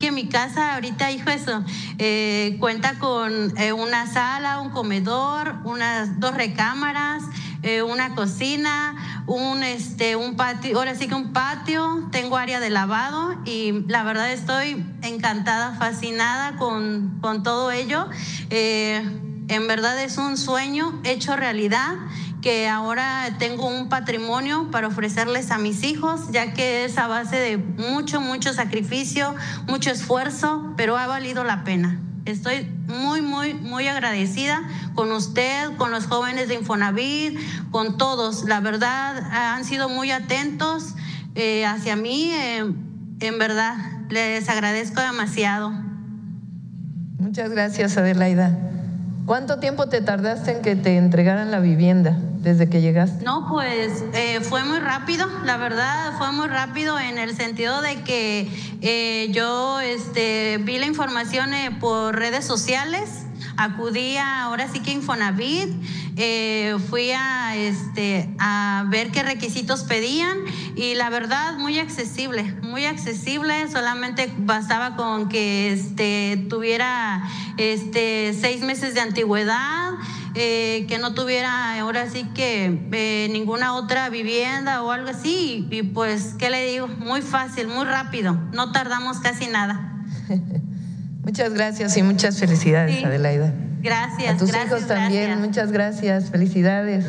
que mi casa ahorita, hijo, eso, cuenta con una sala, un comedor, unas 2 recámaras, una cocina, un patio, ahora sí que un patio, tengo área de lavado y la verdad estoy encantada, fascinada con todo ello. En verdad es un sueño hecho realidad, que ahora tengo un patrimonio para ofrecerles a mis hijos, ya que es a base de mucho sacrificio, mucho esfuerzo, pero ha valido la pena. Estoy muy agradecida con usted, con los jóvenes de Infonavit, con todos. La verdad, han sido muy atentos hacia mí. En verdad, les agradezco demasiado. Muchas gracias, Adelaida. ¿Cuánto tiempo te tardaste en que te entregaran la vivienda desde que llegaste? No, pues fue muy rápido, la verdad, fue muy rápido en el sentido de que yo vi la información por redes sociales, acudí ahora sí que Infonavit, fui a ver qué requisitos pedían y la verdad muy accesible, solamente bastaba con que tuviera 6 meses de antigüedad, que no tuviera ahora sí que ninguna otra vivienda o algo así y pues, ¿qué le digo? Muy fácil, muy rápido, no tardamos casi nada. Muchas gracias y muchas felicidades, sí. Adelaida. Gracias. A tus gracias, hijos también, gracias. Muchas gracias, felicidades.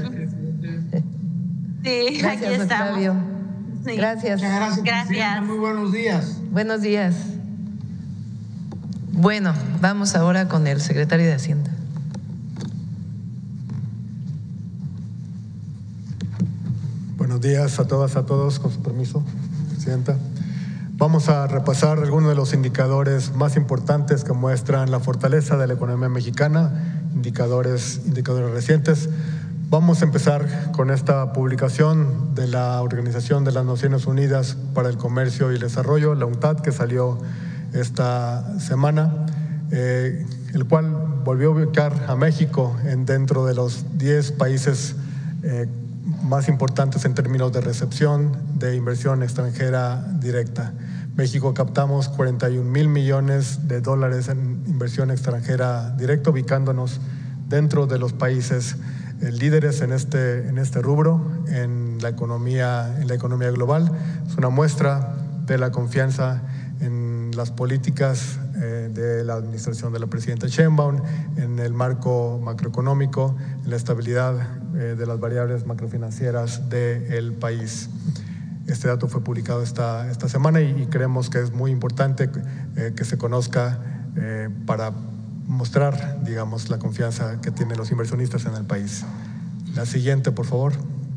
Sí, gracias, aquí estamos. Octavio. Sí. Gracias. Gracias. Muy buenos días. Buenos días. Bueno, vamos ahora con el secretario de Hacienda. Buenos días a todas, a todos, con su permiso, Presidenta. Vamos a repasar algunos de los indicadores más importantes que muestran la fortaleza de la economía mexicana, indicadores recientes. Vamos a empezar con esta publicación de la Organización de las Naciones Unidas para el Comercio y el Desarrollo, la UNCTAD, que salió esta semana, el cual volvió a ubicar a México dentro de los 10 países más importantes en términos de recepción de inversión extranjera directa. México captamos 41,000 millones de dólares en inversión extranjera directa, ubicándonos dentro de los países líderes en este rubro en la economía global. Es una muestra de la confianza en las políticas de la administración de la presidenta Sheinbaum, en el marco macroeconómico, en la estabilidad de las variables macrofinancieras del país. Este dato fue publicado esta semana y creemos que es muy importante que se conozca para mostrar, digamos, la confianza que tienen los inversionistas en el país. La siguiente, por favor.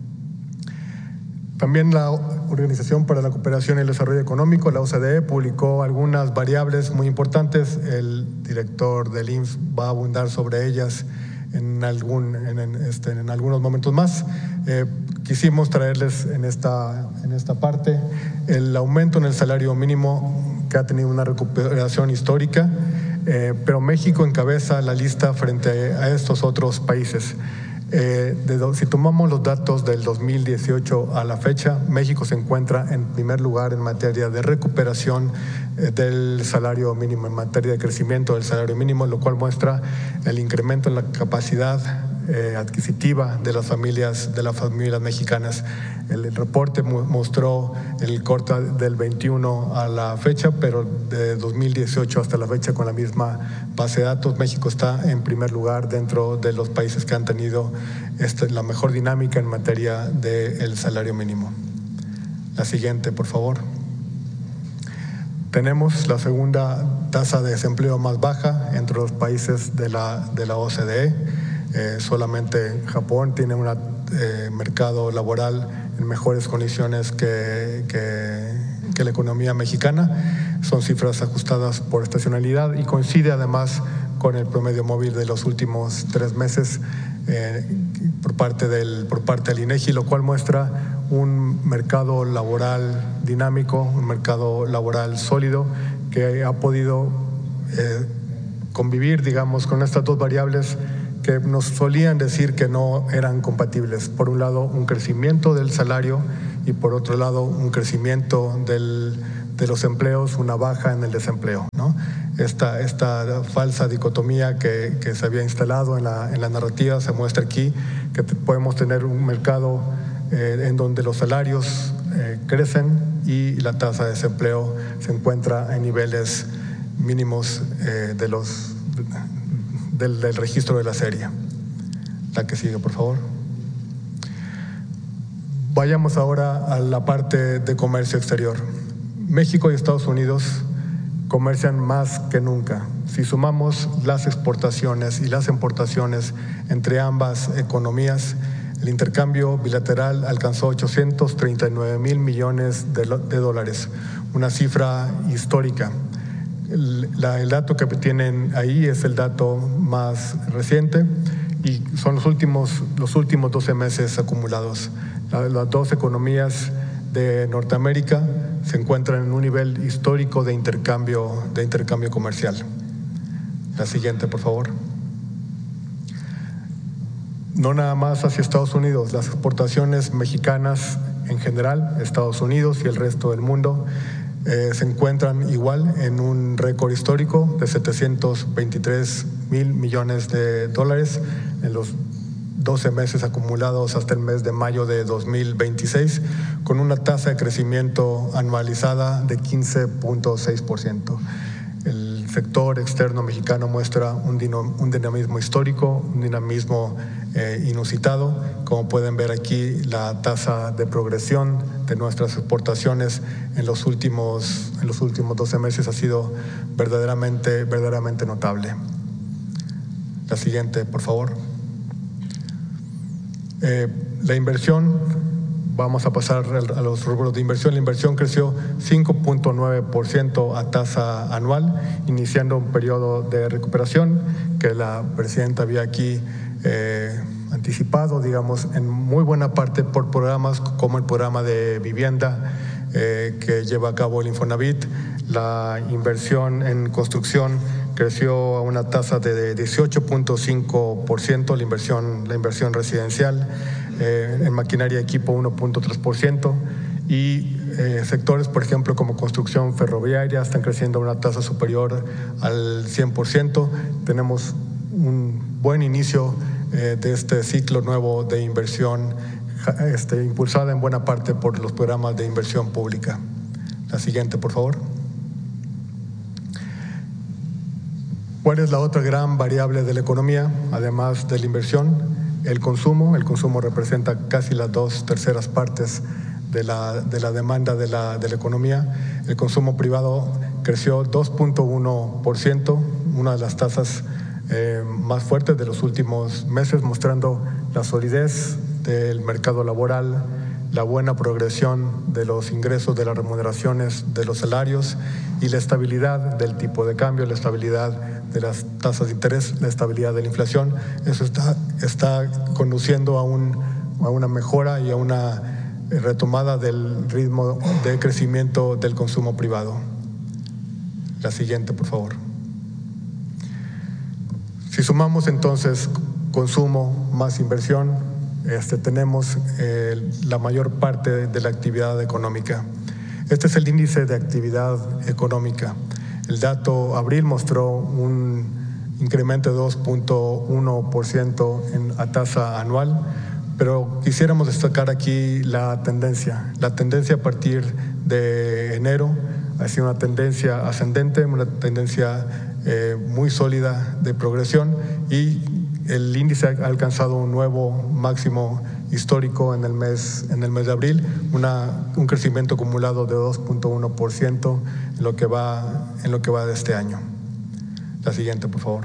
También la Organización para la Cooperación y el Desarrollo Económico, la OCDE, publicó algunas variables muy importantes. El director del INF va a abundar sobre ellas en algunos momentos más. Quisimos traerles en esta parte el aumento en el salario mínimo, que ha tenido una recuperación histórica, pero México encabeza la lista frente a estos otros países. Si tomamos los datos del 2018 a la fecha, México se encuentra en primer lugar en materia de recuperación del salario mínimo, en materia de crecimiento del salario mínimo, lo cual muestra el incremento en la capacidad adquisitiva de las familias mexicanas. El reporte mostró el corte del 21 a la fecha, pero de 2018 hasta la fecha, con la misma base de datos, México está en primer lugar dentro de los países que han tenido la mejor dinámica en materia del salario mínimo. La siguiente, por favor. Tenemos la segunda tasa de desempleo más baja entre los países de la OCDE. Solamente Japón tiene un mercado laboral en mejores condiciones que la economía mexicana. Son cifras ajustadas por estacionalidad y coincide además con el promedio móvil de los últimos 3 meses por parte del INEGI, lo cual muestra un mercado laboral dinámico, un mercado laboral sólido que ha podido convivir, digamos, con estas dos variables que nos solían decir que no eran compatibles. Por un lado, un crecimiento del salario y por otro lado, un crecimiento del de los empleos una baja en el desempleo, ¿no? Esta falsa dicotomía que se había instalado en la narrativa se muestra aquí, que podemos tener un mercado en donde los salarios crecen y la tasa de desempleo se encuentra en niveles mínimos del registro de la serie. La que sigue, por favor. Vayamos ahora a la parte de comercio exterior. México y Estados Unidos comercian más que nunca. Si sumamos las exportaciones y las importaciones entre ambas economías, el intercambio bilateral alcanzó 839,000 millones de dólares, una cifra histórica. El dato que tienen ahí es el dato más reciente y son los últimos 12 meses acumulados. Las dos economías de Norteamérica se encuentran en un nivel histórico de intercambio comercial. La siguiente, por favor. No nada más hacia Estados Unidos, las exportaciones mexicanas en general, Estados Unidos y el resto del mundo, se encuentran igual en un récord histórico de 723,000 millones de dólares en los 12 meses acumulados hasta el mes de mayo de 2026, con una tasa de crecimiento anualizada de 15.6%. El sector externo mexicano muestra un dinamismo histórico, un dinamismo inusitado. Como pueden ver aquí, la tasa de progresión de nuestras exportaciones en los últimos 12 meses ha sido verdaderamente notable. La siguiente, por favor. La inversión, vamos a pasar a los rubros de inversión. La inversión creció 5.9% a tasa anual, iniciando un periodo de recuperación que la presidenta había aquí anticipado, digamos, en muy buena parte por programas como el programa de vivienda que lleva a cabo el Infonavit. La inversión en construcción creció a una tasa de 18.5%, la inversión residencial, en maquinaria y equipo 1.3%, y sectores, por ejemplo, como construcción ferroviaria, están creciendo a una tasa superior al 100%. Tenemos un buen inicio de este ciclo nuevo de inversión, impulsada en buena parte por los programas de inversión pública. La siguiente, por favor. ¿Cuál es la otra gran variable de la economía, además de la inversión? El consumo. El consumo representa casi las 2/3 partes de la demanda de la economía. El consumo privado creció 2.1%, una de las tasas más fuertes de los últimos meses, mostrando la solidez del mercado laboral, la buena progresión de los ingresos, de las remuneraciones, de los salarios y la estabilidad del tipo de cambio, la estabilidad de las tasas de interés, la estabilidad de la inflación. Eso está conduciendo a una mejora y a una retomada del ritmo de crecimiento del consumo privado. La siguiente, por favor. Si sumamos entonces consumo más inversión, tenemos la mayor parte de la actividad económica. Este es el índice de actividad económica. El dato abril mostró un incremento de 2.1% a tasa anual, pero quisiéramos destacar aquí la tendencia. La tendencia a partir de enero ha sido una tendencia ascendente, una tendencia muy sólida de progresión, y el índice ha alcanzado un nuevo máximo histórico en el mes de abril, un crecimiento acumulado de 2.1% en lo que va de este año. La siguiente, por favor.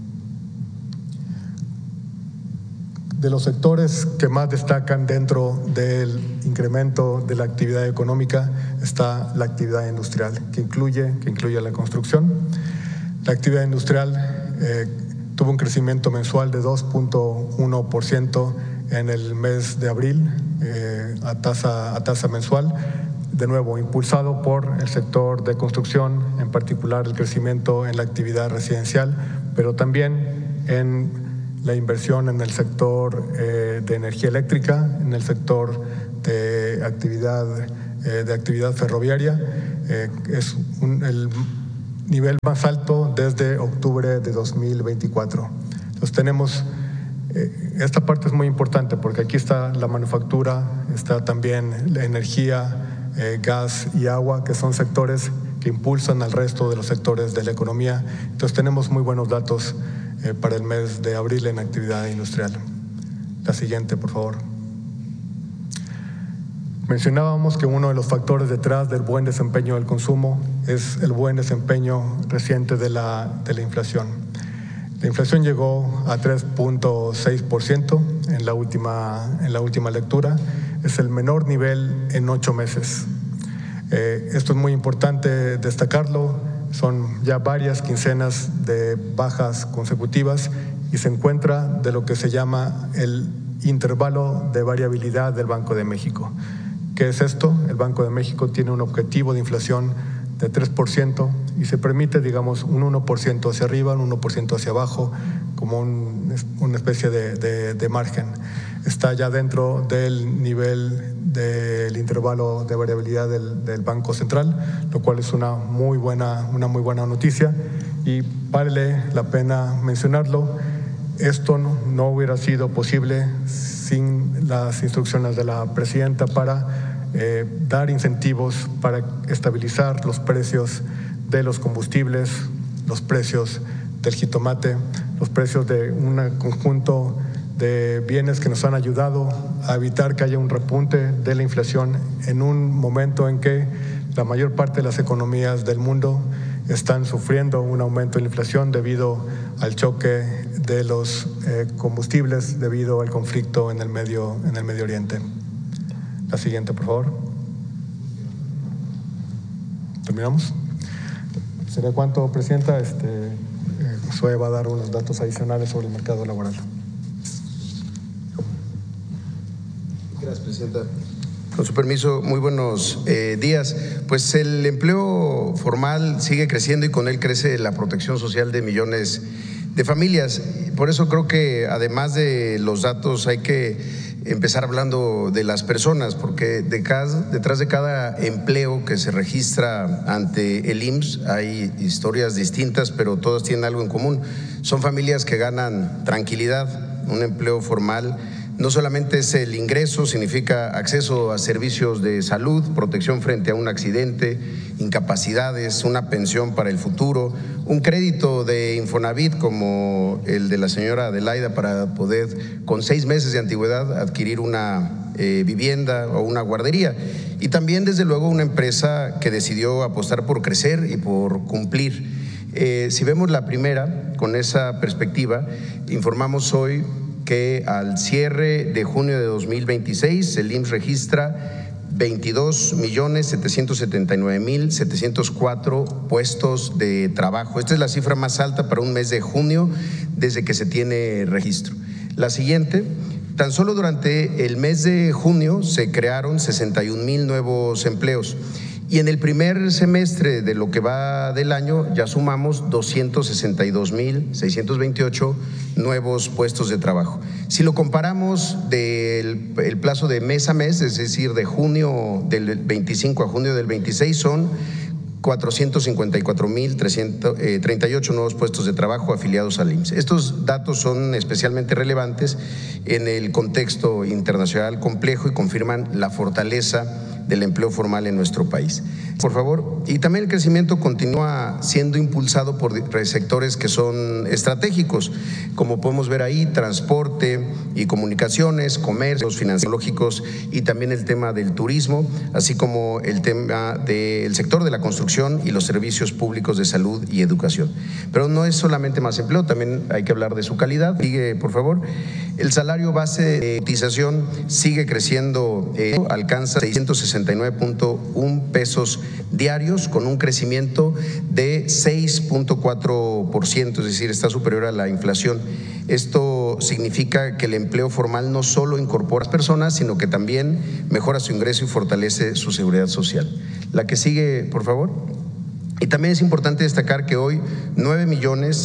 De los sectores que más destacan dentro del incremento de la actividad económica está la actividad industrial, que incluye la construcción. La actividad industrial tuvo un crecimiento mensual de 2.1% en el mes de abril a tasa mensual, de nuevo impulsado por el sector de construcción, en particular el crecimiento en la actividad residencial, pero también en la inversión en el sector de energía eléctrica, en el sector de actividad ferroviaria. es el nivel más alto desde octubre de 2024. Entonces tenemos, esta parte es muy importante porque aquí está la manufactura, está también la energía, gas y agua, que son sectores que impulsan al resto de los sectores de la economía. Entonces tenemos muy buenos datos para el mes de abril en actividad industrial. La siguiente, por favor. Mencionábamos que uno de los factores detrás del buen desempeño del consumo es el buen desempeño reciente de la inflación. La inflación llegó a 3.6% en la última lectura. Es el menor nivel en 8 meses. Esto es muy importante destacarlo. Son ya varias quincenas de bajas consecutivas y se encuentra de lo que se llama el intervalo de variabilidad del Banco de México. ¿Qué es esto? El Banco de México tiene un objetivo de inflación de 3% y se permite, digamos, un 1% hacia arriba, un 1% hacia abajo, como una especie de margen. Está ya dentro del nivel del intervalo de variabilidad del Banco Central, lo cual es una muy buena noticia, y vale la pena mencionarlo. Esto no hubiera sido posible sin las instrucciones de la presidenta para dar incentivos para estabilizar los precios de los combustibles, los precios del jitomate, los precios de un conjunto de bienes que nos han ayudado a evitar que haya un repunte de la inflación en un momento en que la mayor parte de las economías del mundo están sufriendo un aumento de la inflación debido al choque de los combustibles, debido al conflicto en el Medio Oriente. La siguiente, por favor. ¿Terminamos? ¿Sería cuánto, Presidenta? Josué va a dar unos datos adicionales sobre el mercado laboral. Gracias, Presidenta. Con su permiso, muy buenos días. Pues el empleo formal sigue creciendo y con él crece la protección social de millones de familias. Por eso creo que además de los datos hay que empezar hablando de las personas, porque detrás de cada empleo que se registra ante el IMSS hay historias distintas, pero todas tienen algo en común. Son familias que ganan tranquilidad. Un empleo formal no solamente es el ingreso, significa acceso a servicios de salud, protección frente a un accidente, incapacidades, una pensión para el futuro, un crédito de Infonavit como el de la señora Adelaida para poder con 6 meses de antigüedad adquirir una vivienda o una guardería. Y también, desde luego, una empresa que decidió apostar por crecer y por cumplir. Si vemos la primera, con esa perspectiva, informamos hoy que al cierre de junio de 2026 el IMSS registra 22.779.704 puestos de trabajo. Esta es la cifra más alta para un mes de junio desde que se tiene registro. La siguiente, tan solo durante el mes de junio se crearon 61,000 nuevos empleos. Y en el primer semestre de lo que va del año ya sumamos 262,628 nuevos puestos de trabajo. Si lo comparamos del plazo de mes a mes, es decir, de junio del 25 a junio del 26, son 454,338 nuevos puestos de trabajo afiliados al IMSS. Estos datos son especialmente relevantes en el contexto internacional complejo y confirman la fortaleza del empleo formal en nuestro país. Por favor. Y también el crecimiento continúa siendo impulsado por sectores que son estratégicos, como podemos ver ahí: transporte y comunicaciones, comercios, financieros y también el tema del turismo, así como el tema del sector de la construcción y los servicios públicos de salud y educación. Pero no es solamente más empleo, también hay que hablar de su calidad. Sigue, por favor. El salario base de cotización sigue creciendo, alcanza 669.1 pesos diarios, con un crecimiento de 6.4%, es decir, está superior a la inflación. Esto significa que el empleo formal no solo incorpora a las personas, sino que también mejora su ingreso y fortalece su seguridad social. La que sigue, por favor. Y también es importante destacar que hoy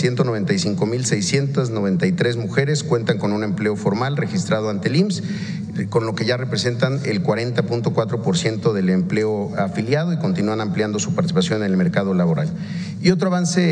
9,195,693 mujeres cuentan con un empleo formal registrado ante el IMSS, con lo que ya representan el 40.4% del empleo afiliado y continúan ampliando su participación en el mercado laboral. Y otro avance